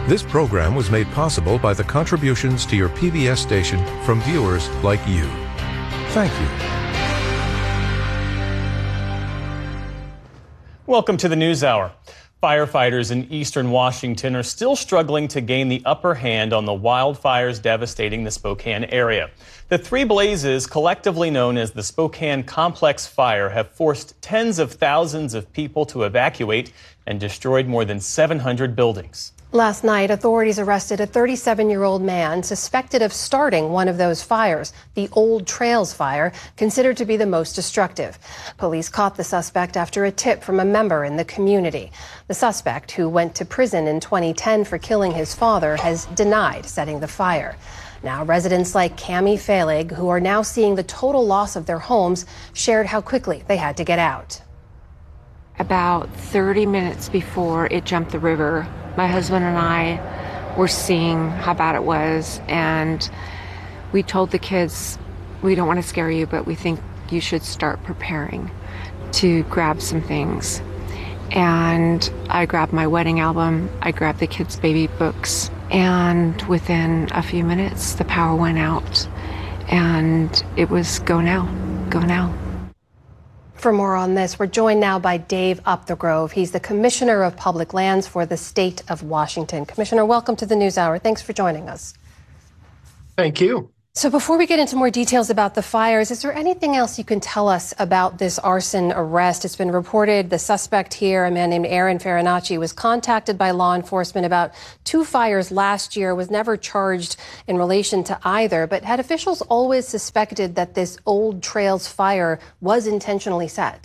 This program was made possible by the contributions to your PBS station from viewers like you. Thank you. Welcome to the NewsHour. Firefighters in eastern Washington are still struggling to gain the upper hand on the wildfires devastating the Spokane area. The three blazes, collectively known as the Spokane Complex Fire, have forced tens of thousands of people to evacuate and destroyed more than 700 buildings. Last night, authorities arrested a 37-year-old man suspected of starting one of those fires, the Old Trails Fire, considered to be the most destructive. Police caught the suspect after a tip from a member in the community. The suspect, who went to prison in 2010 for killing his father, has denied setting the fire. Now, residents like Cami Falig, who are now seeing the total loss of their homes, shared how quickly they had to get out. About 30 minutes before it jumped the river, my husband and I were seeing how bad it was, and we told the kids, we don't want to scare you, but we think you should start preparing to grab some things. And I grabbed my wedding album, I grabbed the kids' baby books, and within a few minutes, the power went out, and it was go now, go now. For more on this, we're joined now by Dave Upthegrove. He's the Commissioner of Public Lands for the state of Washington. Commissioner, welcome to the NewsHour. Thanks for joining us. Thank you. So before we get into more details about the fires, is there anything else you can tell us about this arson arrest? It's been reported the suspect here, a man named Aaron Farinacci, was contacted by law enforcement about 2 fires last year, was never charged in relation to either. But had officials always suspected that this Old Trails fire was intentionally set?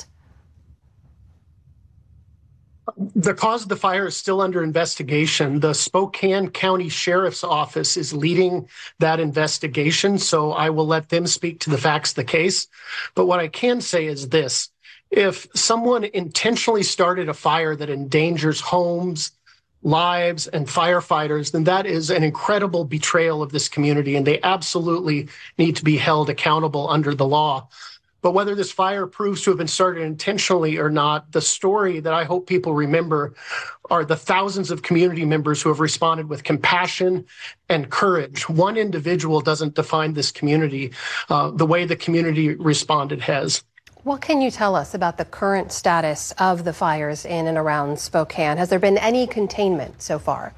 The cause of the fire is still under investigation. The Spokane County Sheriff's Office is leading that investigation, so I will let them speak to the facts of the case. But what I can say is this: if someone intentionally started a fire that endangers homes, lives, and firefighters, then that is an incredible betrayal of this community, and they absolutely need to be held accountable under the law. But whether this fire proves to have been started intentionally or not, the story that I hope people remember are the thousands of community members who have responded with compassion and courage. One individual doesn't define this community. The way the community responded has. What can you tell us about the current status of the fires in and around Spokane? Has there been any containment so far?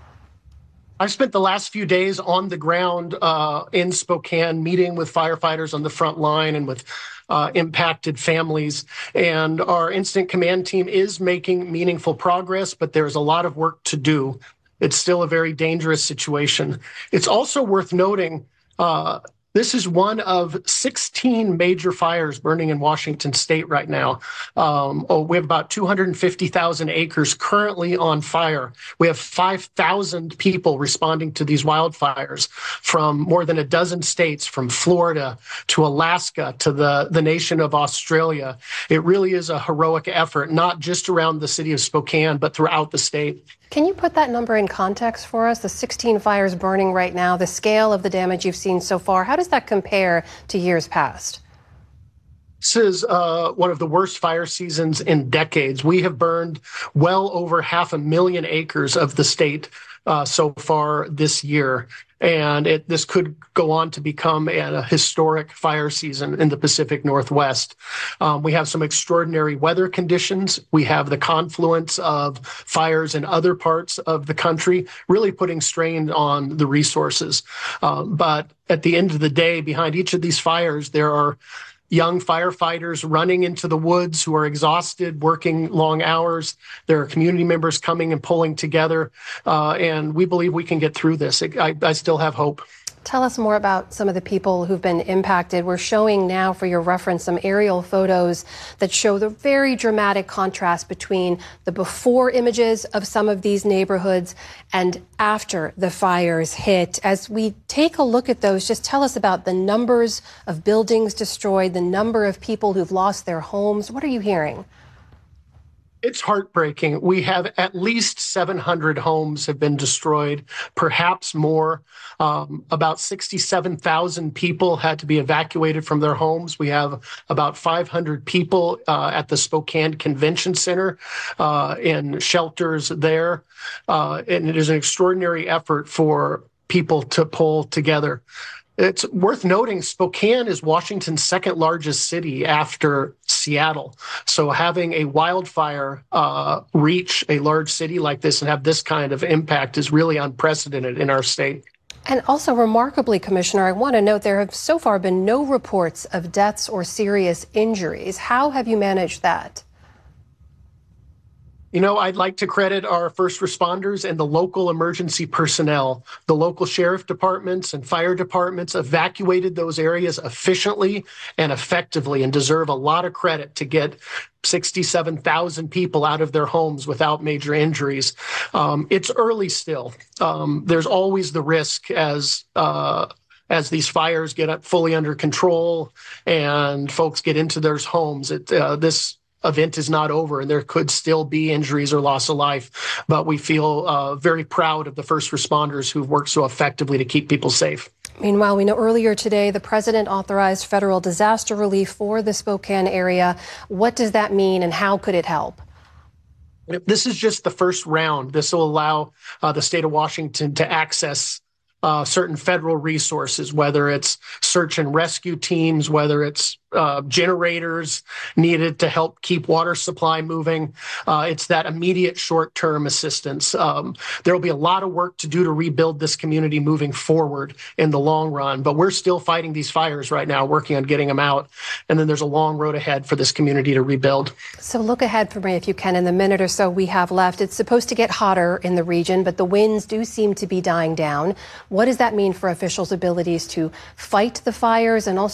I've spent the last few days on the ground in Spokane, meeting with firefighters on the front line and with impacted families. And our incident command team is making meaningful progress, but there's a lot of work to do. It's still a very dangerous situation. It's also worth noting this is one of 16 major fires burning in Washington state right now. We have about 250,000 acres currently on fire. We have 5,000 people responding to these wildfires from more than a dozen states, from Florida to Alaska to the nation of Australia. It really is a heroic effort, not just around the city of Spokane, but throughout the state. Can you put that number in context for us? The 16 fires burning right now, the scale of the damage you've seen so far, how does that compare to years past? This is one of the worst fire seasons in decades. We have burned well over 500,000 acres of the state so far this year. And this could go on to become a historic fire season in the Pacific Northwest. We have some extraordinary weather conditions. We have the confluence of fires in other parts of the country, really putting strain on the resources. But at the end of the day, behind each of these fires, there are young firefighters running into the woods who are exhausted, working long hours. There are community members coming and pulling together, and we believe we can get through this. I still have hope. Tell us more about some of the people who've been impacted. We're showing now, for your reference, some aerial photos that show the very dramatic contrast between the before images of some of these neighborhoods and after the fires hit. As we take a look at those, just tell us about the numbers of buildings destroyed, the number of people who've lost their homes. What are you hearing? It's heartbreaking. We have at least 700 homes have been destroyed, perhaps more. About 67,000 people had to be evacuated from their homes. We have about 500 people at the Spokane Convention Center in shelters there. And it is an extraordinary effort for people to pull together. It's worth noting Spokane is Washington's second largest city after Seattle. So having a wildfire reach a large city like this and have this kind of impact is really unprecedented in our state. And also remarkably, Commissioner, I want to note there have so far been no reports of deaths or serious injuries. How have you managed that? You know, I'd like to credit our first responders and the local emergency personnel. The local sheriff departments and fire departments evacuated those areas efficiently and effectively and deserve a lot of credit to get 67,000 people out of their homes without major injuries. It's early still. There's always the risk as these fires get fully under control and folks get into their homes. This event is not over and there could still be injuries or loss of life, but we feel very proud of the first responders who've worked so effectively to keep people safe. Meanwhile, we know earlier today the president authorized federal disaster relief for the Spokane area. What does that mean and how could it help? This is just the first round. This will allow the state of Washington to access certain federal resources, whether it's search and rescue teams, whether it's generators needed to help keep water supply moving. It's that immediate short-term assistance. There will be a lot of work to do to rebuild this community moving forward in the long run, but we're still fighting these fires right now, working on getting them out. And then there's a long road ahead for this community to rebuild. So look ahead for me, if you can, in the minute or so we have left. It's supposed to get hotter in the region, but the winds do seem to be dying down. What does that mean for officials' abilities to fight the fires and also